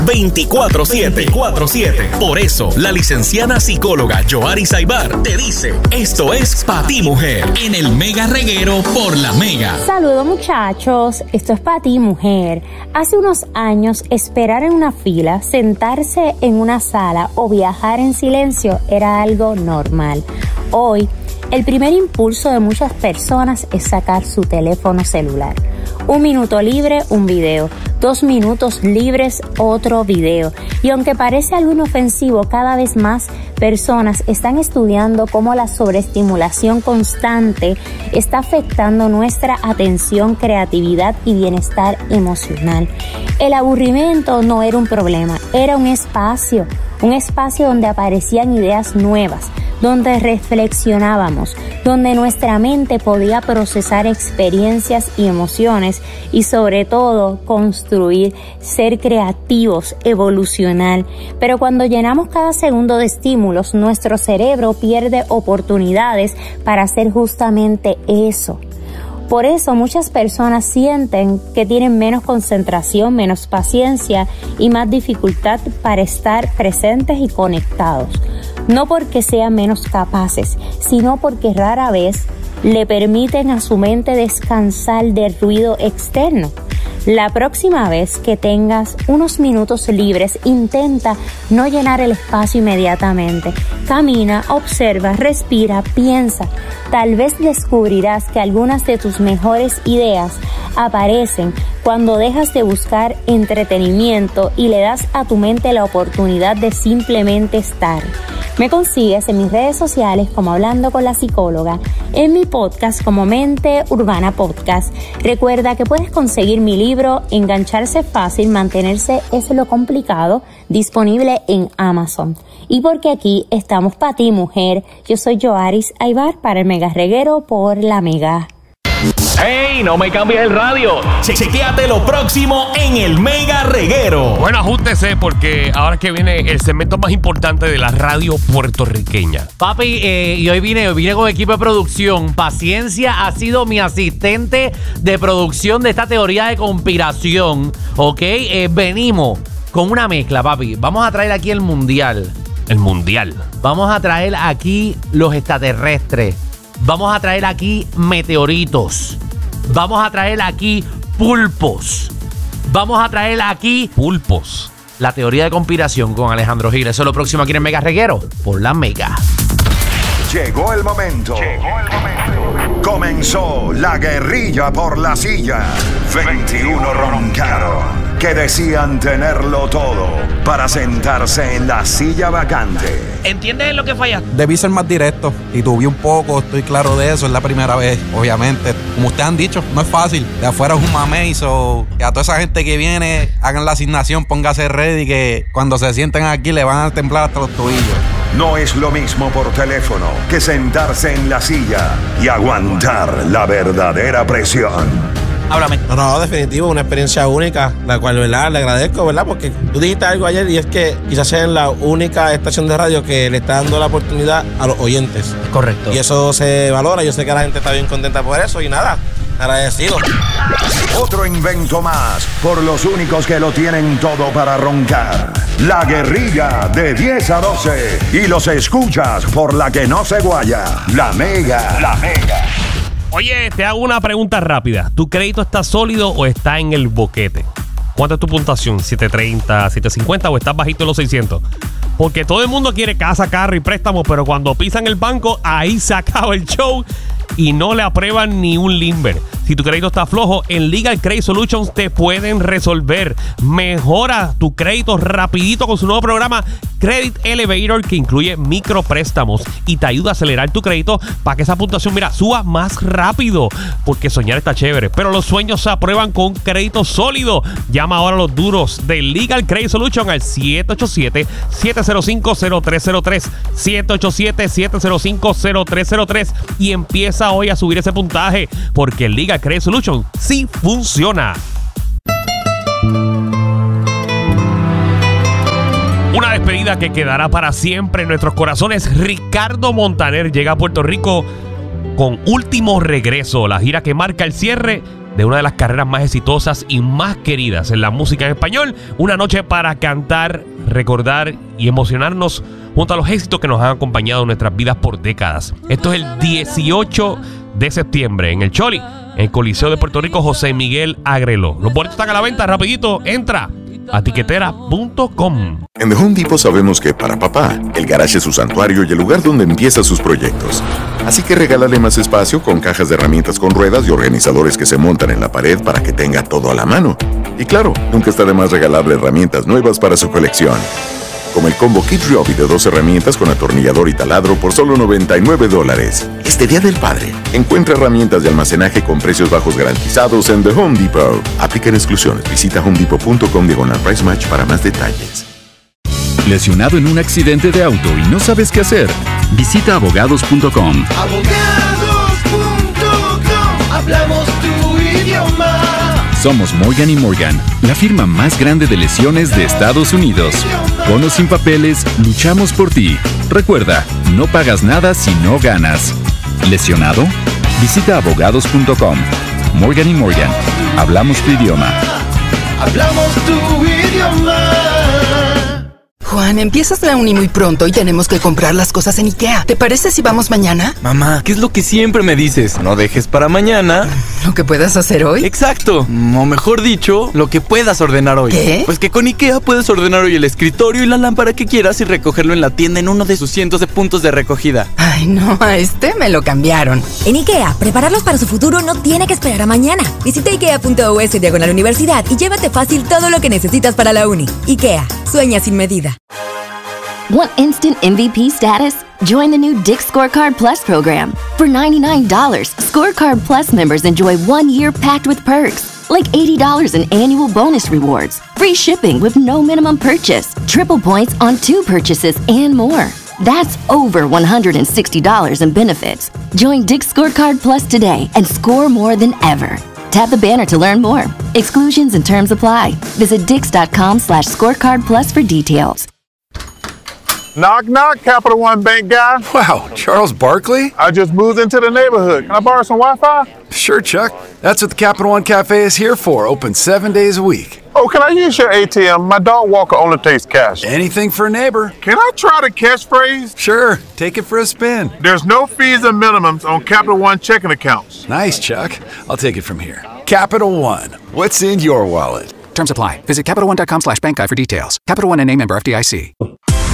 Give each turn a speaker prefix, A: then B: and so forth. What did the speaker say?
A: 24/7. Por eso, la licenciada psicóloga Yoharis Aybar te dice, esto es Pa' Ti Mujer, en el Mega Reguero por La Mega.
B: Saludos muchachos, esto es Pa' Ti Mujer. Hace unos años, esperar en una fila, sentarse en una sala o viajar en silencio era algo normal. Hoy, el primer impulso de muchas personas es sacar su teléfono celular. 1 minuto libre, un video. 2 minutos libres, otro video. Y aunque parece algo inofensivo, cada vez más personas están estudiando cómo la sobreestimulación constante está afectando nuestra atención, creatividad y bienestar emocional. El aburrimiento no era un problema, era un espacio donde aparecían ideas nuevas, donde reflexionábamos, donde nuestra mente podía procesar experiencias y emociones y sobre todo construir, ser creativos, evolucionar. Pero cuando llenamos cada segundo de estímulos, nuestro cerebro pierde oportunidades para hacer justamente eso. Por eso muchas personas sienten que tienen menos concentración, menos paciencia y más dificultad para estar presentes y conectados. No porque sean menos capaces, sino porque rara vez le permiten a su mente descansar del ruido externo. La próxima vez que tengas unos minutos libres, intenta no llenar el espacio inmediatamente. Camina, observa, respira, piensa. Tal vez descubrirás que algunas de tus mejores ideas aparecen cuando dejas de buscar entretenimiento y le das a tu mente la oportunidad de simplemente estar. Me consigues en mis redes sociales como Hablando con la Psicóloga, en mi podcast como Mente Urbana Podcast. Recuerda que puedes conseguir mi libro Engancharse Fácil, Mantenerse es lo Complicado, disponible en Amazon. Y porque aquí estamos para ti, mujer. Yo soy Yoharis Aybar para el Mega Reguero por La Mega.
A: ¡Hey! No me cambies el radio. Chequéate lo próximo en el Mega Reguero.
C: Bueno, ajústese porque ahora que viene el segmento más importante de la radio puertorriqueña.
D: Papi, y hoy vine con equipo de producción. Paciencia ha sido mi asistente de producción de esta teoría de conspiración. ¿Ok? Venimos con una mezcla, papi. Vamos a traer aquí el mundial.
C: El mundial.
D: Vamos a traer aquí los extraterrestres. Vamos a traer aquí meteoritos. Vamos a traer aquí pulpos. Vamos a traer aquí
C: Pulpos.
D: la teoría de conspiración con Alejandro Gil. Eso es lo próximo aquí en el Mega Reguero por La Mega.
E: Llegó el momento. Comenzó la guerrilla por la silla. 21 roncaron que decían tenerlo todo para sentarse en la silla vacante.
C: ¿Entiendes lo que fallaste?
F: Debí ser más directo y tuve un poco, estoy claro de eso, es la primera vez, obviamente. Como ustedes han dicho, no es fácil. De afuera es un mamey, que a toda esa gente que viene, hagan la asignación, póngase ready, que cuando se sienten aquí le van a temblar hasta los tobillos.
E: No es lo mismo por teléfono que sentarse en la silla y aguantar la verdadera presión.
D: Háblame.
G: No, definitivo, una experiencia única, la cual, ¿verdad? Le agradezco, ¿verdad? Porque tú dijiste algo ayer y es que quizás sea la única estación de radio que le está dando la oportunidad a los oyentes.
D: Correcto.
G: Y eso se valora, yo sé que la gente está bien contenta por eso y nada, agradecido.
E: Otro invento más por los únicos que lo tienen todo para roncar. La guerrilla de 10 a 12 y los escuchas por la que no se guaya. La Mega. La Mega.
C: Oye, te hago una pregunta rápida. ¿Tu crédito está sólido o está en el boquete? ¿Cuánto es tu puntuación? ¿730, 750 o estás bajito en los 600? Porque todo el mundo quiere casa, carro y préstamo, pero cuando pisan el banco, ahí se acaba el show y no le aprueban ni un limber. Si tu crédito está flojo, en Legal Credit Solutions te pueden resolver. Mejora tu crédito rapidito con su nuevo programa Credit Elevator, que incluye micropréstamos y te ayuda a acelerar tu crédito para que esa puntuación, mira, suba más rápido. Porque soñar está chévere, pero los sueños se aprueban con crédito sólido. Llama ahora a los duros de Legal Credit Solutions al 787-705-0303. 787-705-0303 y empieza hoy a subir ese puntaje, porque el Legal Credit Solutions sí funciona. Una despedida que quedará para siempre en nuestros corazones. Ricardo Montaner llega a Puerto Rico con Último Regreso, la gira que marca el cierre de una de las carreras más exitosas y más queridas en la música en español. Una noche para cantar, recordar y emocionarnos junto a los éxitos que nos han acompañado en nuestras vidas por décadas. Esto es el 18 de septiembre en el Choli, en el Coliseo de Puerto Rico, José Miguel Agreló. Los boletos están a la venta, rapidito, entra a tiquetera.com.
H: En The Home Depot sabemos que para papá, el garage es su santuario y el lugar donde empieza sus proyectos. Así que regálale más espacio con cajas de herramientas con ruedas y organizadores que se montan en la pared para que tenga todo a la mano. Y claro, nunca está de más regalarle herramientas nuevas para su colección. Como el combo Kid Ryobi de 2 herramientas con atornillador y taladro por solo $99. Este Día del Padre, encuentra herramientas de almacenaje con precios bajos garantizados en The Home Depot. Aplican exclusiones. Visita homedepot.com/price match para más detalles.
I: ¿Lesionado en un accidente de auto y no sabes qué hacer? Visita abogados.com.
J: Abogados.com. Hablamos tu idioma.
I: Somos Morgan & Morgan, la firma más grande de lesiones de Estados Unidos. Con o sin papeles, luchamos por ti. Recuerda, no pagas nada si no ganas. ¿Lesionado? Visita abogados.com. Morgan & Morgan, hablamos tu idioma.
J: Hablamos tu idioma.
K: Juan, empiezas la uni muy pronto y tenemos que comprar las cosas en IKEA. ¿Te parece si vamos mañana?
L: Mamá, ¿qué es lo que siempre me dices? No dejes para mañana
K: ¿lo que puedas hacer hoy?
L: Exacto, o mejor dicho, lo que puedas ordenar hoy.
K: ¿Qué?
L: Pues que con IKEA puedes ordenar hoy el escritorio y la lámpara que quieras y recogerlo en la tienda en uno de sus cientos de puntos de recogida.
K: Ay, no, a este me lo cambiaron.
M: En IKEA, prepararlos para su futuro no tiene que esperar a mañana. Visita ikea.us/universidad y llévate fácil todo lo que necesitas para la uni. IKEA, sueña sin medida.
N: Want instant MVP status? Join the new Dick's Scorecard Plus program. For $99, Scorecard Plus members enjoy 1 year packed with perks, like $80 in annual bonus rewards, free shipping with no minimum purchase, triple points on 2 purchases, and more. That's over $160 in benefits. Join Dick's Scorecard Plus today and score more than ever. Tap the banner to learn more. Exclusions and terms apply. Visit dix.com/scorecard plus for details.
O: Knock, knock, Capital One Bank guy.
P: Wow, Charles Barkley?
O: I just moved into the neighborhood. Can I borrow some Wi-Fi?
P: Sure, Chuck. That's what the Capital One Cafe is here for. Open 7 days a week.
O: Oh, can I use your ATM? My dog walker only takes cash.
P: Anything for a neighbor.
O: Can I try the catchphrase?
P: Sure, take it for a spin.
O: There's no fees or minimums on Capital One checking accounts.
P: Nice, Chuck. I'll take it from here. Capital One. What's in your wallet?
Q: Terms apply. Visit CapitalOne.com/bankguy for details. Capital One and a member FDIC.